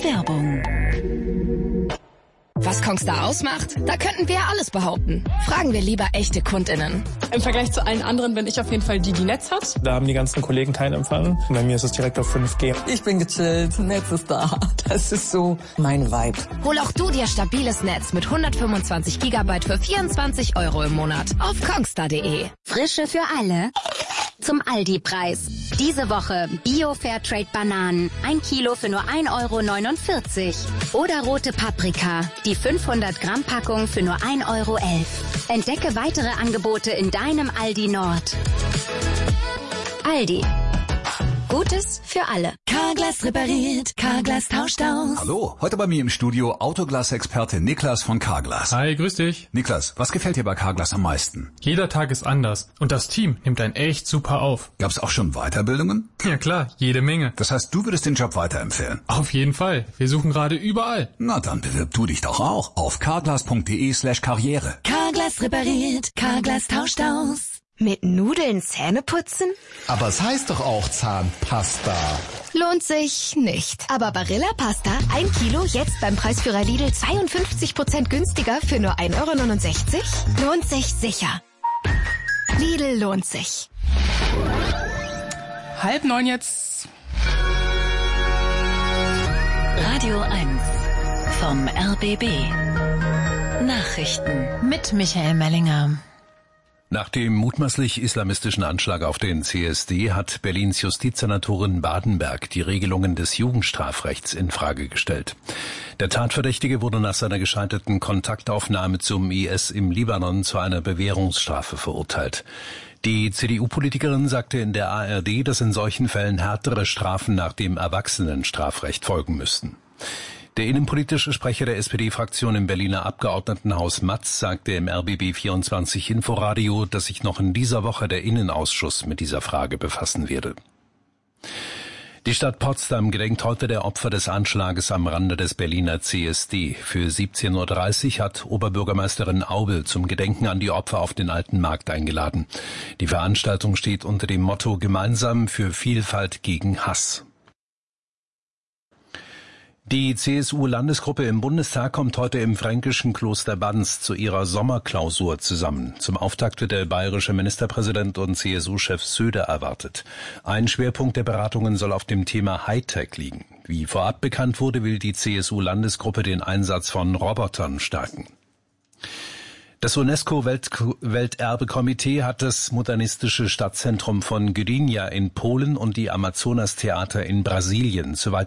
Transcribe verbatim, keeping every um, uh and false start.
Werbung. Was Kongstar ausmacht? Da könnten wir alles behaupten. Fragen wir lieber echte KundInnen. Im Vergleich zu allen anderen bin ich auf jeden Fall die, die Netz hat. Da haben die ganzen Kollegen keinen Empfang. Bei mir ist es direkt auf fünf G. Ich bin gechillt, Netz ist da. Das ist so mein Vibe. Hol auch du dir stabiles Netz mit hundertfünfundzwanzig Gigabyte für vierundzwanzig Euro im Monat auf kongstar punkt de. Frische für alle. Zum Aldi-Preis. Diese Woche Bio-Fairtrade Bananen. Ein Kilo für nur ein Euro neunundvierzig. Oder rote Paprika. Die fünfhundert Gramm Packung für nur ein Euro elf. Entdecke weitere Angebote in deinem Aldi Nord. Aldi. Gutes für alle. Carglass repariert, Carglass tauscht aus. Hallo, heute bei mir im Studio Autoglas-Experte Niklas von Carglass. Hi, grüß dich. Niklas, was gefällt dir bei Carglass am meisten? Jeder Tag ist anders und das Team nimmt einen echt super auf. Gab's auch schon Weiterbildungen? Ja klar, jede Menge. Das heißt, du würdest den Job weiterempfehlen? Auf jeden Fall. Wir suchen gerade überall. Na, dann bewirb du dich doch auch auf carglass punkt de slash karriere. Carglass repariert, Carglass tauscht aus. Mit Nudeln Zähne putzen? Aber es heißt doch auch Zahnpasta. Lohnt sich nicht. Aber Barilla Pasta, ein Kilo, jetzt beim Preisführer Lidl zweiundfünfzig Prozent günstiger für nur ein Euro neunundsechzig? Lohnt sich sicher. Lidl lohnt sich. Halb neun jetzt. Radio eins vom R B B. Nachrichten mit Michael Mellinger. Nach dem mutmaßlich islamistischen Anschlag auf den C S D hat Berlins Justizsenatorin Badenberg die Regelungen des Jugendstrafrechts in Frage gestellt. Der Tatverdächtige wurde nach seiner gescheiterten Kontaktaufnahme zum I S im Libanon zu einer Bewährungsstrafe verurteilt. Die C D U-Politikerin sagte in der A R D, dass in solchen Fällen härtere Strafen nach dem Erwachsenenstrafrecht folgen müssten. Der innenpolitische Sprecher der S P D-Fraktion im Berliner Abgeordnetenhaus Matz sagte im R B B vierundzwanzig Inforadio, dass sich noch in dieser Woche der Innenausschuss mit dieser Frage befassen werde. Die Stadt Potsdam gedenkt heute der Opfer des Anschlages am Rande des Berliner C S D. Für siebzehn Uhr dreißig hat Oberbürgermeisterin Aubel zum Gedenken an die Opfer auf den Alten Markt eingeladen. Die Veranstaltung steht unter dem Motto Gemeinsam für Vielfalt gegen Hass. Die C S U-Landesgruppe im Bundestag kommt heute im fränkischen Kloster Banz zu ihrer Sommerklausur zusammen. Zum Auftakt wird der bayerische Ministerpräsident und C S U-Chef Söder erwartet. Ein Schwerpunkt der Beratungen soll auf dem Thema Hightech liegen. Wie vorab bekannt wurde, will die C S U-Landesgruppe den Einsatz von Robotern stärken. Das UNESCO-Welterbe-Komitee hat das modernistische Stadtzentrum von Gdynia in Polen und die Amazonas-Theater in Brasilien zu weiteren